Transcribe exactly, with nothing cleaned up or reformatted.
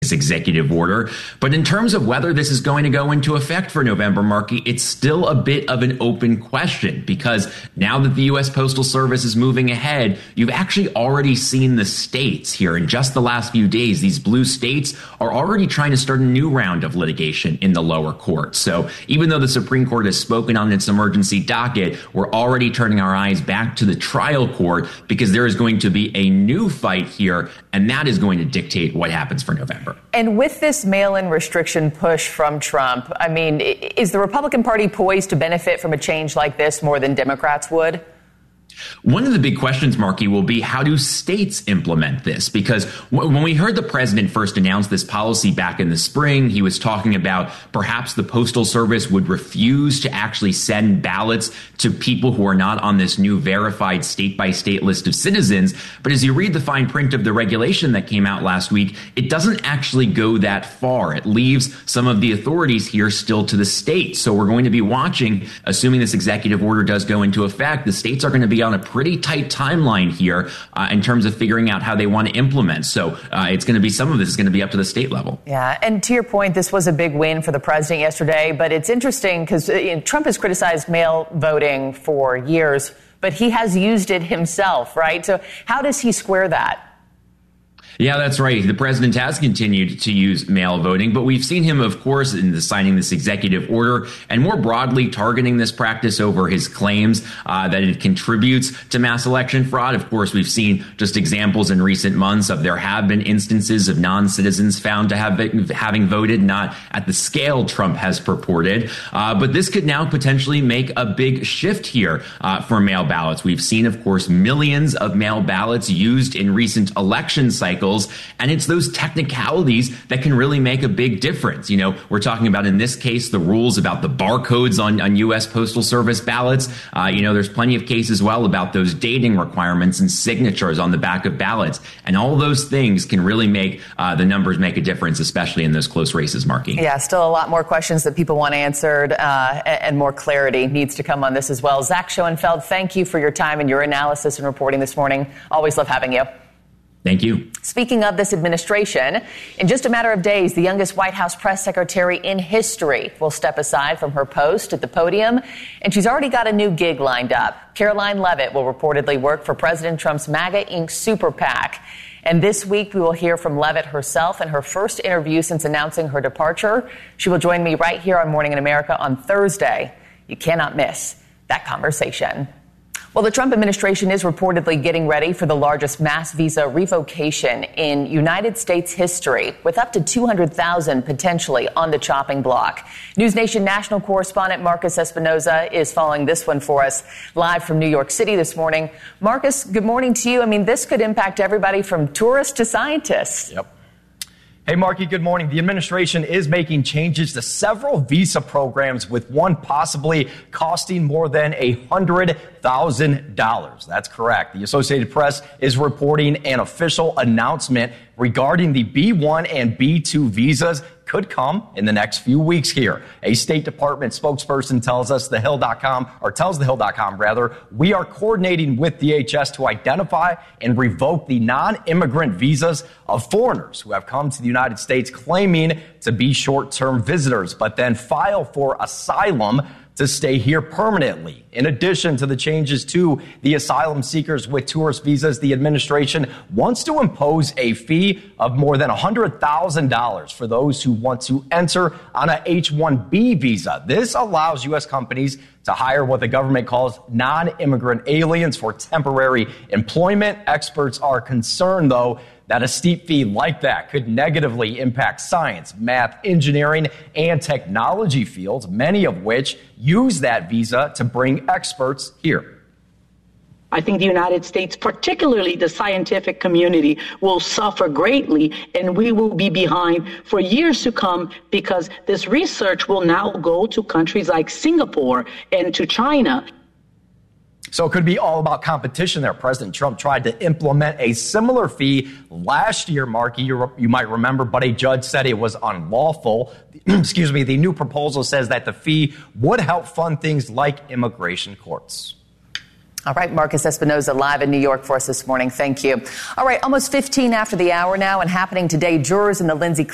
this executive order. But in terms of whether this is going to go into effect for November, Markey, it's still a bit of an open question, because now that the U S Postal Service is moving ahead, you've actually already seen the states here in just the last few days. These blue states are already trying to start a new round of litigation in the lower court. So even though the Supreme Court has spoken on its emergency docket, we're already turning our eyes back to the trial court, because there is going to be a new fight here, and that is going to dictate what happens for November. And with this mail-in restriction push from Trump, I mean, is the Republican Party poised to benefit from a change like this more than Democrats would? One of the big questions, Markey, will be how do states implement this? Because w- when we heard the president first announce this policy back in the spring, he was talking about perhaps the Postal Service would refuse to actually send ballots to people who are not on this new verified state-by-state list of citizens. But as you read the fine print of the regulation that came out last week, it doesn't actually go that far. It leaves some of the authorities here still to the states. So we're going to be watching, assuming this executive order does go into effect, the states are going to be on a pretty tight timeline here uh, in terms of figuring out how they want to implement. So uh, it's going to be, some of this is going to be up to the state level. Yeah. And to your point, this was a big win for the president yesterday. But it's interesting because uh, Trump has criticized mail voting for years, but he has used it himself, right? So how does he square that? Yeah, that's right. The president has continued to use mail voting, but we've seen him, of course, in the signing this executive order and more broadly targeting this practice over his claims uh, that it contributes to mass election fraud. Of course, we've seen just examples in recent months of there have been instances of non-citizens found to have been, having voted not at the scale Trump has purported. Uh, but this could now potentially make a big shift here uh, for mail ballots. We've seen, of course, millions of mail ballots used in recent election cycles. And it's those technicalities that can really make a big difference. You know, we're talking about, in this case, the rules about the barcodes on, on U S Postal Service ballots. Uh, you know, there's plenty of cases as well about those dating requirements and signatures on the back of ballots. And all those things can really make uh, the numbers make a difference, especially in those close races, Markey. Yeah, still a lot more questions that people want answered uh, and more clarity needs to come on this as well. Zach Schoenfeld, thank you for your time and your analysis and reporting this morning. Always love having you. Thank you. Speaking of this administration, in just a matter of days, the youngest White House press secretary in history will step aside from her post at the podium, and she's already got a new gig lined up. Karoline Leavitt will reportedly work for President Trump's MAGA Incorporated Super PAC. And this week, we will hear from Leavitt herself in her first interview since announcing her departure. She will join me right here on Morning in America on Thursday. You cannot miss that conversation. Well, the Trump administration is reportedly getting ready for the largest mass visa revocation in United States history, with up to two hundred thousand potentially on the chopping block. News Nation national correspondent Marcus Espinoza is following this one for us live from New York City this morning. Marcus, good morning to you. I mean, this could impact everybody from tourists to scientists. Yep. Hey, Marky, good morning. The administration is making changes to several visa programs, with one possibly costing more than one hundred thousand dollars. That's correct. The Associated Press is reporting an official announcement regarding the B one and B two visas could come in the next few weeks here. A State Department spokesperson tells us the Hill dot com, or tells the Hill dot com rather, we are coordinating with D H S to identify and revoke the non-immigrant visas of foreigners who have come to the United States claiming to be short-term visitors, but then file for asylum to stay here permanently. In addition to the changes to the asylum seekers with tourist visas, the administration wants to impose a fee of more than one hundred thousand dollars for those who want to enter on a H one B visa. This allows U S companies to hire what the government calls non-immigrant aliens for temporary employment. Experts are concerned, though, that a steep fee like that could negatively impact science, math, engineering, and technology fields, many of which use that visa to bring experts here. I think the United States, particularly the scientific community, will suffer greatly, and we will be behind for years to come, because this research will now go to countries like Singapore and to China. So it could be all about competition there. President Trump tried to implement a similar fee last year, Marky, you, you might remember, but a judge said it was unlawful. Excuse me. The new proposal says that the fee would help fund things like immigration courts. All right, Marcus Espinoza live in New York for us this morning. Thank you. All right, almost fifteen after the hour now, and happening today, jurors in the Lindsey